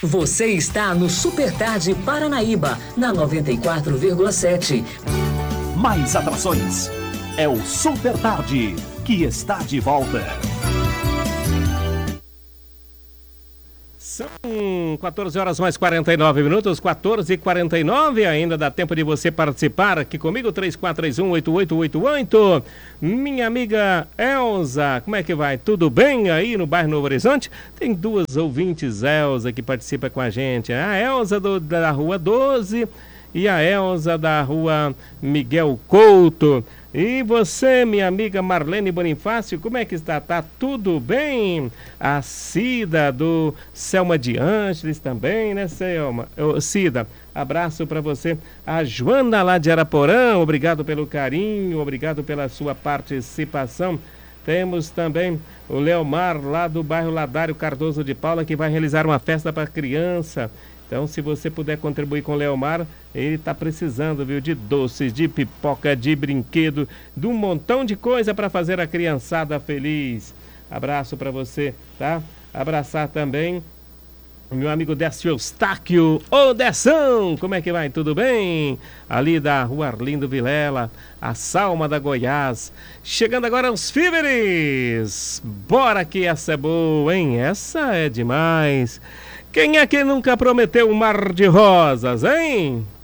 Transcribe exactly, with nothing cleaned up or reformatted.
Você está no Super Tarde Paranaíba, na noventa e quatro vírgula sete. Mais atrações. É o Super Tarde, que está de volta. São quatorze horas mais quarenta e nove minutos, quatorze e quarenta e nove, ainda dá tempo de você participar aqui comigo, três quatro três um, oito oito oito oito. Minha amiga Elza, como é que vai? Tudo bem aí no bairro Novo Horizonte? Tem duas ouvintes, Elza, que participa com a gente. A Elza do, da Rua doze e a Elza da Rua Miguel Couto. E você, minha amiga Marlene Bonifácio, como é que está? Tá tudo bem? A Cida do Selma de Ângeles também, né, Selma? Ô, Cida, abraço para você. A Joana lá de Araporã, obrigado pelo carinho, obrigado pela sua participação. Temos também o Leomar lá do bairro Ladário Cardoso de Paula, que vai realizar uma festa para criança. Então, se você puder contribuir com o Leomar, ele está precisando, viu, de doces, de pipoca, de brinquedo, de um montão de coisa para fazer a criançada feliz. Abraço para você, tá? Abraçar também o meu amigo Décio Eustáquio. Ô, Deção, como é que vai? Tudo bem? Ali da Rua Arlindo Vilela, a Salma da Goiás. Chegando agora aos Fíveres. Bora que essa é boa, hein? Essa é demais. Quem é que nunca prometeu um mar de rosas, hein?